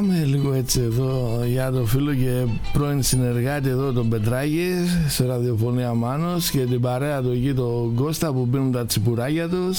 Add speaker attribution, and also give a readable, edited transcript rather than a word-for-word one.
Speaker 1: πάμε λίγο έτσι εδώ για το φίλο και πρώην συνεργάτη εδώ τον Πετράκη σε ραδιοφωνία Μάνος και την παρέα του εκεί τον Κώστα που πίνουν τα τσιπουράκια τους.